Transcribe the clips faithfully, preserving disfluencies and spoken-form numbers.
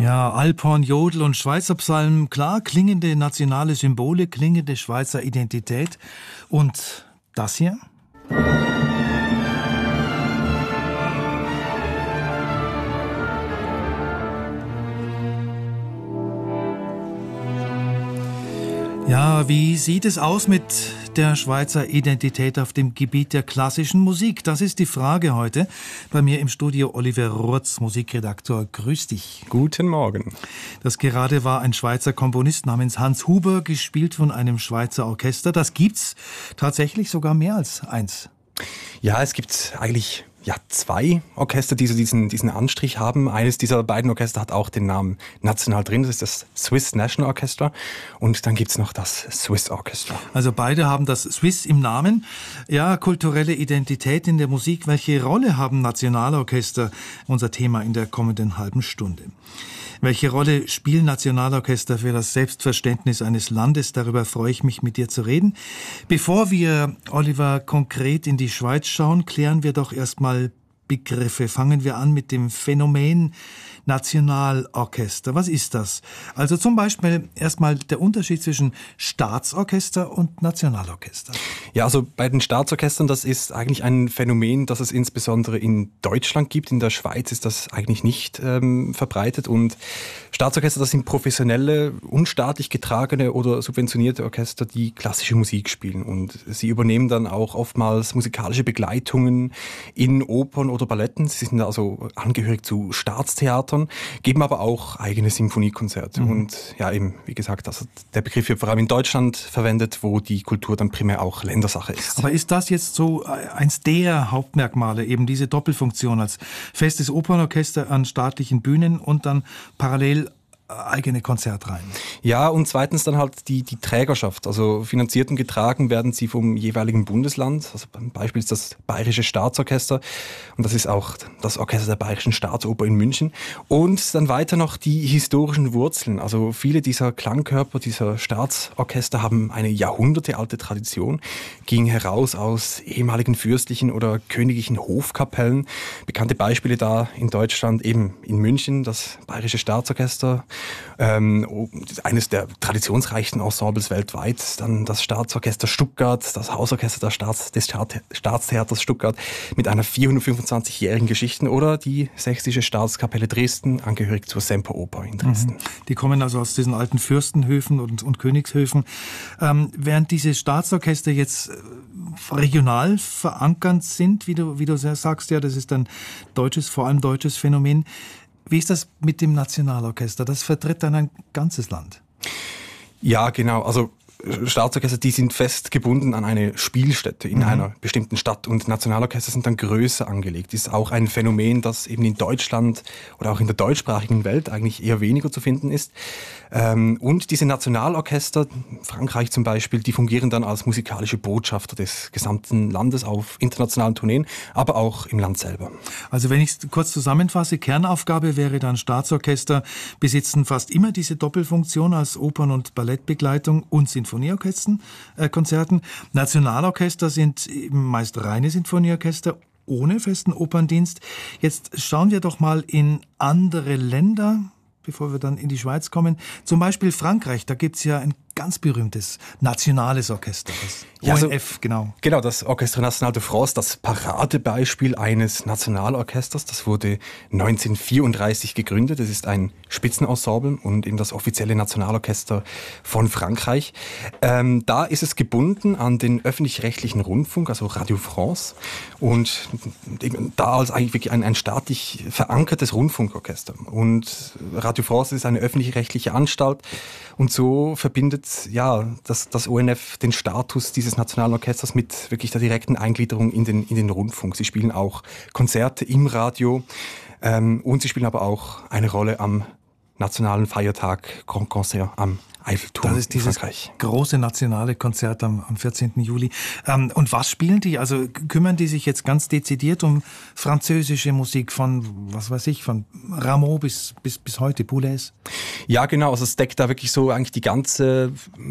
Ja, Alphorn, Jodel und Schweizer Psalmen, klar, klingende nationale Symbole, klingende Schweizer Identität. Und das hier? Ja, wie sieht es aus mit der Schweizer Identität auf dem Gebiet der klassischen Musik? Das ist die Frage heute. Bei mir im Studio Oliver Rurz, Musikredaktor. Grüß dich. Guten Morgen. Das gerade war ein Schweizer Komponist namens Hans Huber, gespielt von einem Schweizer Orchester. Das gibt's tatsächlich sogar mehr als eins. Ja, es gibt eigentlich ja, zwei Orchester, die so diesen, diesen Anstrich haben. Eines dieser beiden Orchester hat auch den Namen national drin. Das ist das Swiss National Orchestra. Und dann gibt's noch das Swiss Orchestra. Also beide haben das Swiss im Namen. Ja, kulturelle Identität in der Musik. Welche Rolle haben Nationalorchester? Unser Thema in der kommenden halben Stunde. Welche Rolle spielen Nationalorchester für das Selbstverständnis eines Landes? Darüber freue ich mich, mit dir zu reden. Bevor wir, Oliver, konkret in die Schweiz schauen, klären wir doch erstmal Begriffe. Fangen wir an mit dem Phänomen Nationalorchester. Was ist das? Also zum Beispiel erstmal der Unterschied zwischen Staatsorchester und Nationalorchester. Ja, also bei den Staatsorchestern, das ist eigentlich ein Phänomen, das es insbesondere in Deutschland gibt. In der Schweiz ist das eigentlich nicht ähm, verbreitet. Und Staatsorchester, das sind professionelle, unstaatlich getragene oder subventionierte Orchester, die klassische Musik spielen. Und sie übernehmen dann auch oftmals musikalische Begleitungen in Opern oder Balletten. Sie sind also angehörig zu Staatstheatern, geben aber auch eigene Symphoniekonzerte. Mhm. Und ja, eben, wie gesagt, also der Begriff wird vor allem in Deutschland verwendet, wo die Kultur dann primär auch Ländersache ist. Aber ist das jetzt so eins der Hauptmerkmale, eben diese Doppelfunktion als festes Opernorchester an staatlichen Bühnen und dann parallel eigene Konzertreihen? Ja, und zweitens dann halt die, die Trägerschaft. Also finanziert und getragen werden sie vom jeweiligen Bundesland. Also ein Beispiel ist das Bayerische Staatsorchester. Und das ist auch das Orchester der Bayerischen Staatsoper in München. Und dann weiter noch die historischen Wurzeln. Also viele dieser Klangkörper, dieser Staatsorchester haben eine jahrhundertealte Tradition, ging heraus aus ehemaligen fürstlichen oder königlichen Hofkapellen. Bekannte Beispiele da in Deutschland, eben in München, das Bayerische Staatsorchester, Ähm, eines der traditionsreichsten Ensembles weltweit, dann das Staatsorchester Stuttgart, das Hausorchester der Staats, des Staat, Staatstheaters Stuttgart mit einer vierhundertfünfundzwanzigjährigen Geschichte oder die Sächsische Staatskapelle Dresden, angehörig zur Semperoper in Dresden. Mhm. Die kommen also aus diesen alten Fürstenhöfen und, und Königshöfen. Ähm, während diese Staatsorchester jetzt regional verankert sind, wie du, wie du sagst, ja, das ist ein deutsches, vor allem deutsches Phänomen. Wie ist das mit dem Nationalorchester? Das vertritt dann ein ganzes Land. Ja, genau. Also Staatsorchester, die sind fest gebunden an eine Spielstätte in mhm. einer bestimmten Stadt, und Nationalorchester sind dann größer angelegt. Das ist auch ein Phänomen, das eben in Deutschland oder auch in der deutschsprachigen Welt eigentlich eher weniger zu finden ist. Und diese Nationalorchester, Frankreich zum Beispiel, die fungieren dann als musikalische Botschafter des gesamten Landes auf internationalen Tourneen, aber auch im Land selber. Also wenn ich es kurz zusammenfasse, Kernaufgabe wäre dann, Staatsorchester besitzen fast immer diese Doppelfunktion als Opern- und Ballettbegleitung und Sinfonieorchestern, äh, Konzerten. Nationalorchester sind eben meist reine Sinfonieorchester ohne festen Operndienst. Jetzt schauen wir doch mal in andere Länder, bevor wir dann in die Schweiz kommen. Zum Beispiel Frankreich, da gibt's ja ein ganz berühmtes nationales Orchester, das ja, O N F, also, genau. Genau, das Orchestre National de France, das Paradebeispiel eines Nationalorchesters. Das wurde neunzehnhundertvierunddreißig gegründet. Das ist ein Spitzenensemble und eben das offizielle Nationalorchester von Frankreich. Ähm, da ist es gebunden an den öffentlich-rechtlichen Rundfunk, also Radio France. Und eben da als eigentlich wirklich ein, ein staatlich verankertes Rundfunkorchester. Und Radio France ist eine öffentlich-rechtliche Anstalt. Und so verbindet ja das, das O N F den Status dieses Nationalorchesters mit wirklich der direkten Eingliederung in den, in den Rundfunk. Sie spielen auch Konzerte im Radio ähm, und sie spielen aber auch eine Rolle am nationalen Feiertag Grand Concert am Eiffelturm. Das ist dieses Frankreich. große nationale Konzert am, am vierzehnten Juli. Ähm, und was spielen die? Also kümmern die sich jetzt ganz dezidiert um französische Musik von, was weiß ich, von Rameau bis, bis, bis heute, Boulez? Ja, genau. Also es deckt da wirklich so eigentlich die ganze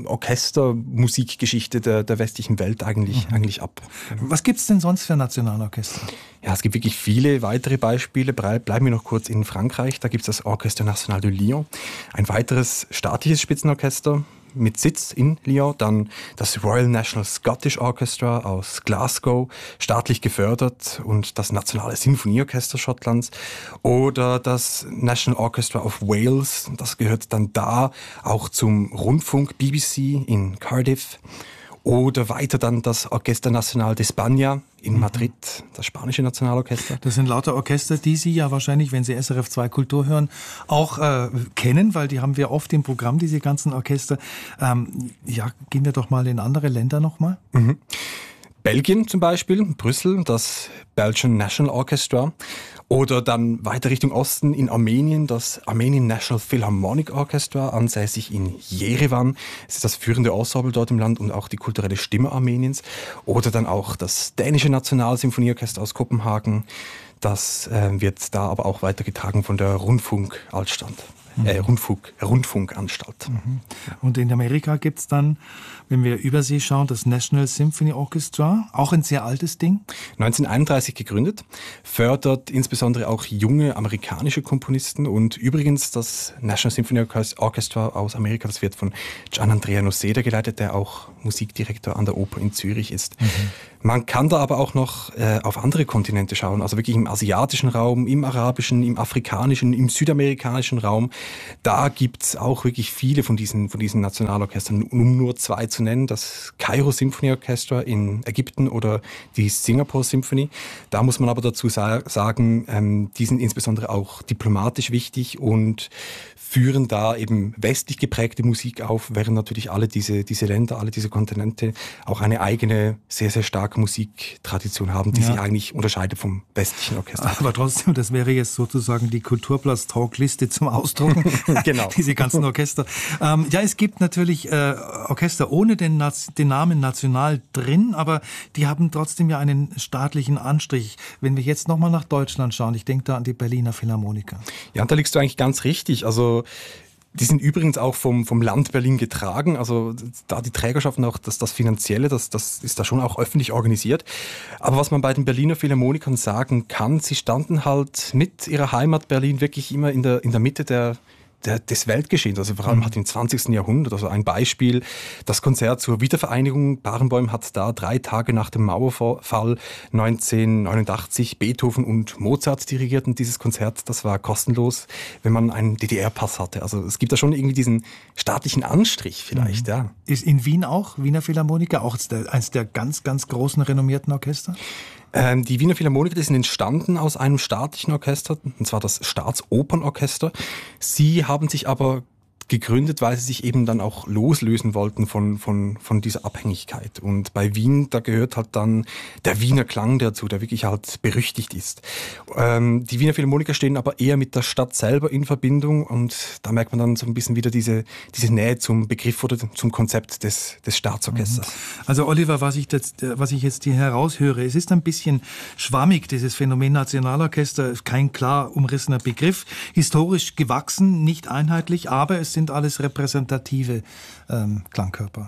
Orchestermusikgeschichte der, der westlichen Welt eigentlich, mhm. eigentlich ab. Genau. Was gibt's denn sonst für Nationalorchester? Ja, es gibt wirklich viele weitere Beispiele. Bleiben wir noch kurz in Frankreich. Da gibt es das Orchestre National de Lyon, ein weiteres staatliches Spitzenorchester mit Sitz in Lyon, dann das Royal National Scottish Orchestra aus Glasgow, staatlich gefördert, und das Nationale Sinfonieorchester Schottlands oder das National Orchestra of Wales, das gehört dann da auch zum Rundfunk B B C in Cardiff. Oder weiter dann das Orquesta Nacional de España in Madrid, das spanische Nationalorchester. Das sind lauter Orchester, die Sie ja wahrscheinlich, wenn Sie S R F zwei Kultur hören, auch äh, kennen, weil die haben wir oft im Programm, diese ganzen Orchester. Ähm, ja, gehen wir doch mal in andere Länder nochmal. Mhm. Belgien zum Beispiel, Brüssel, das Belgian National Orchestra. Oder dann weiter Richtung Osten in Armenien, das Armenian National Philharmonic Orchestra, ansässig in Jerewan. Es ist das führende Ensemble dort im Land und auch die kulturelle Stimme Armeniens. Oder dann auch das dänische Nationalsymphonieorchester aus Kopenhagen. Das äh, wird da aber auch weitergetragen von der Rundfunkanstalt. Äh, Rundfunk, Rundfunkanstalt. Mhm. Und in Amerika gibt es dann, wenn wir über See schauen, das National Symphony Orchestra, auch ein sehr altes Ding. neunzehnhunderteinunddreißig gegründet, fördert insbesondere auch junge amerikanische Komponisten, und übrigens das National Symphony Orchestra aus Amerika, das wird von Gianandrea Noceda geleitet, der auch Musikdirektor an der Oper in Zürich ist. Mhm. Man kann da aber auch noch äh, auf andere Kontinente schauen, also wirklich im asiatischen Raum, im arabischen, im afrikanischen, im südamerikanischen Raum. Da gibt's auch wirklich viele von diesen, von diesen Nationalorchestern, um nur zwei zu nennen, das Kairo Symphony Orchestra in Ägypten oder die Singapore Symphony. Da muss man aber dazu sa- sagen, ähm, die sind insbesondere auch diplomatisch wichtig und führen da eben westlich geprägte Musik auf, während natürlich alle diese, diese Länder, alle diese Kontinente auch eine eigene, sehr, sehr starke Musiktradition haben, die ja. sich eigentlich unterscheidet vom westlichen Orchester. Aber trotzdem, das wäre jetzt sozusagen die Kulturplatz-Talk-Liste zum Ausdrucken. Genau. Diese ganzen Orchester. Ähm, ja, es gibt natürlich äh, Orchester ohne den, den Namen National drin, aber die haben trotzdem ja einen staatlichen Anstrich. Wenn wir jetzt nochmal nach Deutschland schauen, ich denke da an die Berliner Philharmoniker. Ja, und da liegst du eigentlich ganz richtig. Also die sind übrigens auch vom, vom Land Berlin getragen, also da die Trägerschaft und auch das, das Finanzielle, das, das ist da schon auch öffentlich organisiert. Aber was man bei den Berliner Philharmonikern sagen kann, sie standen halt mit ihrer Heimat Berlin wirklich immer in der, in der Mitte der Der, des Weltgeschehens, also vor allem mhm. hat im zwanzigsten Jahrhundert, also ein Beispiel, das Konzert zur Wiedervereinigung Barenboim hat da drei Tage nach dem Mauerfall neunzehnhundertneunundachtzig Beethoven und Mozart dirigiert, und dieses Konzert, das war kostenlos, wenn man einen D D R-Pass hatte. Also es gibt da schon irgendwie diesen staatlichen Anstrich vielleicht, mhm. ja. Ist in Wien auch, Wiener Philharmoniker, auch eines der ganz, ganz großen renommierten Orchester? Die Wiener Philharmoniker, die sind entstanden aus einem staatlichen Orchester, und zwar das Staatsopernorchester. Sie haben sich aber gegründet, weil sie sich eben dann auch loslösen wollten von, von, von dieser Abhängigkeit. Und bei Wien, da gehört halt dann der Wiener Klang dazu, der wirklich halt berüchtigt ist. Ähm, die Wiener Philharmoniker stehen aber eher mit der Stadt selber in Verbindung, und da merkt man dann so ein bisschen wieder diese, diese Nähe zum Begriff oder zum Konzept des, des Staatsorchesters. Also Oliver, was ich, jetzt, was ich jetzt hier heraushöre, es ist ein bisschen schwammig, dieses Phänomen Nationalorchester, kein klar umrissener Begriff, historisch gewachsen, nicht einheitlich, aber es sind alles repräsentative ähm, Klangkörper.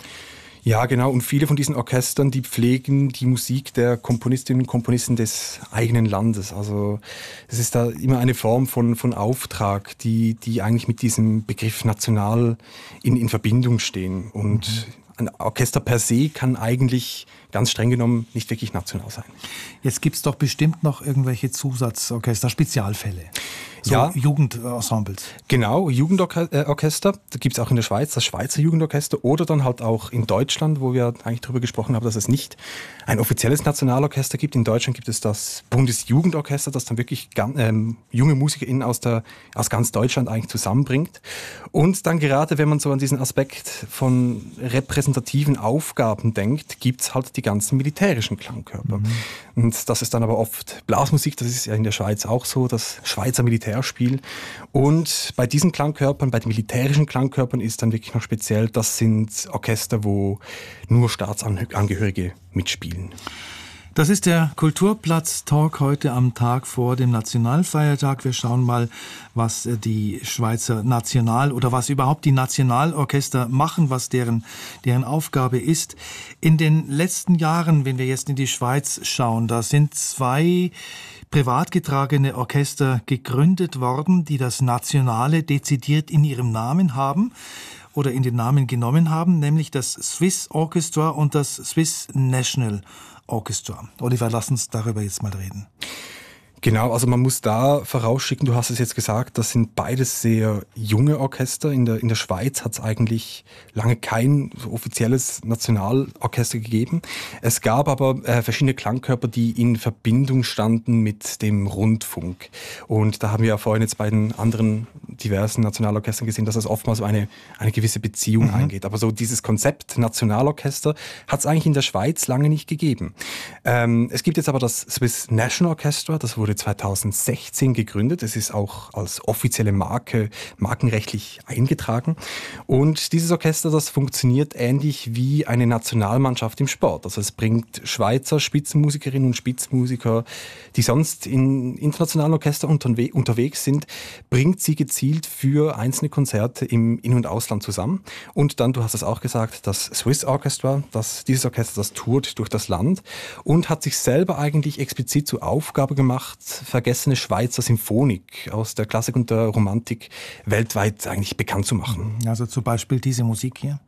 Ja, genau. Und viele von diesen Orchestern, die pflegen die Musik der Komponistinnen und Komponisten des eigenen Landes. Also es ist da immer eine Form von, von Auftrag, die, die eigentlich mit diesem Begriff national in, in Verbindung stehen. Und mhm. ein Orchester per se kann eigentlich ganz streng genommen nicht wirklich national sein. Jetzt gibt es doch bestimmt noch irgendwelche Zusatzorchester, Spezialfälle. So ja, Jugendensembles. Genau, Jugendorchester. Da gibt es auch in der Schweiz das Schweizer Jugendorchester oder dann halt auch in Deutschland, wo wir eigentlich darüber gesprochen haben, dass es nicht ein offizielles Nationalorchester gibt. In Deutschland gibt es das Bundesjugendorchester, das dann wirklich ganz, ähm, junge MusikerInnen aus, der, aus ganz Deutschland eigentlich zusammenbringt. Und dann gerade, wenn man so an diesen Aspekt von repräsentativen Aufgaben denkt, gibt es halt die ganzen militärischen Klangkörper. Mhm. Und das ist dann aber oft Blasmusik, das ist ja in der Schweiz auch so, das Schweizer Militärspiel. Und bei diesen Klangkörpern, bei den militärischen Klangkörpern ist dann wirklich noch speziell, das sind Orchester, wo nur Staatsangehörige mitspielen. Das ist der Kulturplatz-Talk heute am Tag vor dem Nationalfeiertag. Wir schauen mal, was die Schweizer National- oder was überhaupt die Nationalorchester machen, was deren, deren Aufgabe ist. In den letzten Jahren, wenn wir jetzt in die Schweiz schauen, da sind zwei privat getragene Orchester gegründet worden, die das Nationale dezidiert in ihrem Namen haben oder in den Namen genommen haben, nämlich das Swiss Orchestra und das Swiss National Orchestra. Oliver, lass uns darüber jetzt mal reden. Genau, also man muss da vorausschicken, du hast es jetzt gesagt, das sind beides sehr junge Orchester. In der, in der Schweiz hat es eigentlich lange kein so offizielles Nationalorchester gegeben. Es gab aber äh, verschiedene Klangkörper, die in Verbindung standen mit dem Rundfunk. Und da haben wir ja vorhin jetzt bei den anderen diversen Nationalorchestern gesehen, dass das oftmals so eine, eine gewisse Beziehung mhm. eingeht. Aber so dieses Konzept Nationalorchester hat es eigentlich in der Schweiz lange nicht gegeben. Ähm, es gibt jetzt aber das Swiss National Orchestra, das wurde zweitausendsechzehn gegründet. Es ist auch als offizielle Marke markenrechtlich eingetragen. Und dieses Orchester, das funktioniert ähnlich wie eine Nationalmannschaft im Sport. Also es bringt Schweizer Spitzenmusikerinnen und Spitzenmusiker, die sonst in internationalen Orchestern unterwe- unterwegs sind, bringt sie gezielt für einzelne Konzerte im In- und Ausland zusammen. Und dann, du hast es auch gesagt, das Swiss Orchestra, das, dieses Orchester, das tourt durch das Land und hat sich selber eigentlich explizit zur Aufgabe gemacht, vergessene Schweizer Symphonik aus der Klassik und der Romantik weltweit eigentlich bekannt zu machen. Also zum Beispiel diese Musik hier?